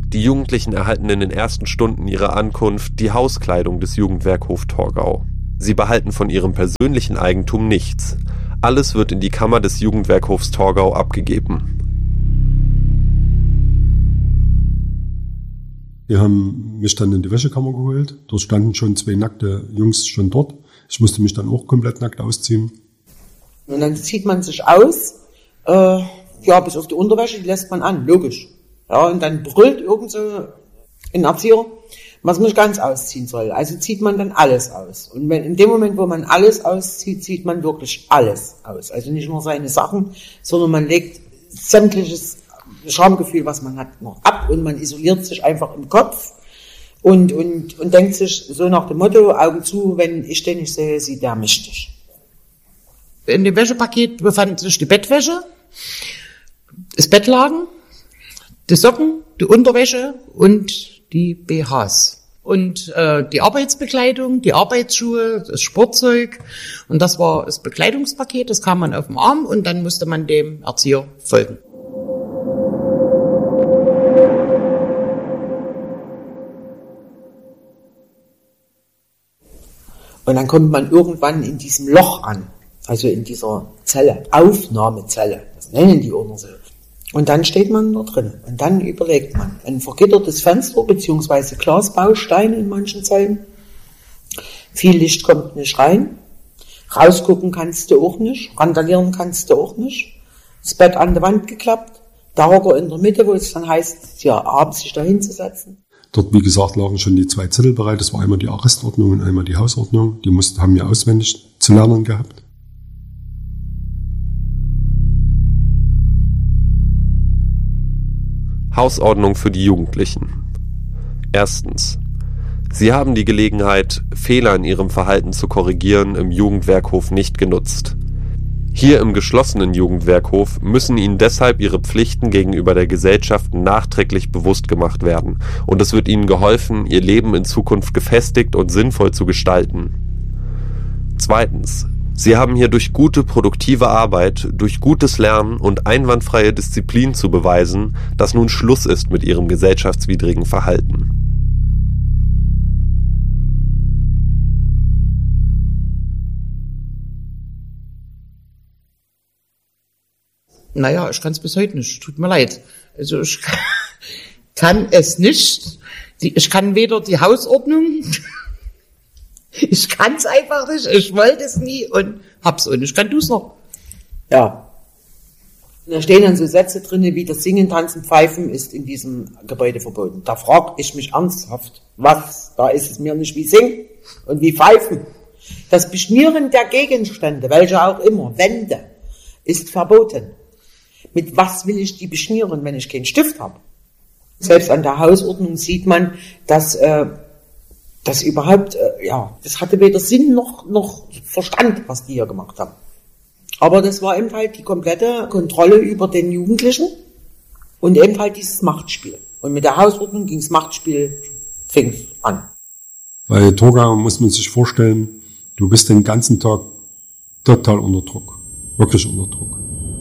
Die Jugendlichen erhalten in den ersten Stunden ihrer Ankunft die Hauskleidung des Jugendwerkhof Torgau. Sie behalten von ihrem persönlichen Eigentum nichts. Alles wird in die Kammer des Jugendwerkhofs Torgau abgegeben. Die haben mich dann in die Wäschekammer geholt. Dort standen schon 2 nackte Jungs schon dort. Ich musste mich dann auch komplett nackt ausziehen. Und dann zieht man sich aus, bis auf die Unterwäsche, die lässt man an, logisch. Ja, und dann brüllt irgend so ein Erzieher, was man nicht ganz ausziehen soll. Also zieht man dann alles aus. Und in dem Moment, wo man alles auszieht, zieht man wirklich alles aus. Also nicht nur seine Sachen, sondern man legt sämtliches Schamgefühl, was man hat, noch ab und man isoliert sich einfach im Kopf und denkt sich so nach dem Motto, Augen zu, wenn ich den nicht sehe, sieht der mich nicht. In dem Wäschepaket befand sich die Bettwäsche, das Bettlaken, die Socken, die Unterwäsche und die BHs. Und die Arbeitsbekleidung, die Arbeitsschuhe, das Sportzeug. Und das war das Bekleidungspaket, das kam man auf dem Arm und dann musste man dem Erzieher folgen. Und dann kommt man irgendwann in diesem Loch an, also in dieser Zelle, Aufnahmezelle, das nennen die auch so. Und dann steht man da drin und dann überlegt man, ein vergittertes Fenster bzw. Glasbausteine in manchen Zellen, viel Licht kommt nicht rein, rausgucken kannst du auch nicht, randalieren kannst du auch nicht, das Bett an der Wand geklappt, der Hocker in der Mitte, wo es dann heißt, ja, abends sich da hinzusetzen. Dort, wie gesagt, lagen schon die 2 Zettel bereit. Das war einmal die Arrestordnung und einmal die Hausordnung. Die haben wir auswendig zu lernen gehabt. Hausordnung für die Jugendlichen. Erstens. Sie haben die Gelegenheit, Fehler in ihrem Verhalten zu korrigieren, im Jugendwerkhof nicht genutzt. Hier im geschlossenen Jugendwerkhof müssen ihnen deshalb ihre Pflichten gegenüber der Gesellschaft nachträglich bewusst gemacht werden und es wird ihnen geholfen, ihr Leben in Zukunft gefestigt und sinnvoll zu gestalten. Zweitens. Sie haben hier durch gute, produktive Arbeit, durch gutes Lernen und einwandfreie Disziplin zu beweisen, dass nun Schluss ist mit ihrem gesellschaftswidrigen Verhalten. Naja, ich kann es bis heute nicht. Tut mir leid. Also ich kann es nicht. Ich kann weder die Hausordnung, ich kann es einfach nicht. Ich wollte es nie und hab's und ich kann du's noch. Ja. Da stehen dann so Sätze drin, wie das Singen, Tanzen, Pfeifen ist in diesem Gebäude verboten. Da frage ich mich ernsthaft, was? Da ist es mir nicht wie Singen und wie Pfeifen. Das Beschmieren der Gegenstände, welche auch immer, Wände, ist verboten. Mit was will ich die beschmieren, wenn ich keinen Stift habe? Selbst an der Hausordnung sieht man, dass das überhaupt, das hatte weder Sinn noch Verstand, was die hier gemacht haben. Aber das war eben halt die komplette Kontrolle über den Jugendlichen und eben halt dieses Machtspiel. Und mit der Hausordnung ging das Machtspiel, fing an. Bei Torgau muss man sich vorstellen, du bist den ganzen Tag total unter Druck. Wirklich unter Druck.